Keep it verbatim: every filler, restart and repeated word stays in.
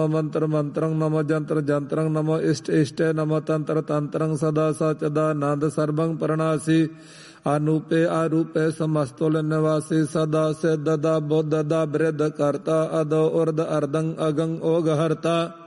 ਮੰਤਰ ਮੰਤਰੰ ਨਮੋ ਜੰਤਰ ਜੰਤਰੰ ਨਮੋ ਇਸ਼ਟ ਇਸ਼ਟੇ ਨਮੋ ਤੰਤਰ ਤੰਤਰੰ ਸਦਾ ਸਚਦਾਨੰਦ ਸਰਬੰ ਪਰਣਾਸੀ ਅਨੂਪੇ ਆਰੂਪੇ ਸਮਸਤੁਲ ਨਿਵਾਸੀ ਸਦਾ ਸਿੱਧਦਾ ਬੁੱਧ ਦਾ ਬ੍ਰਿਧ ਕਰਤਾ ਅਦੋ ਉਰਦ ਅਰਦੰ ਅਗੰ ਓਗ ਹਰਤਾ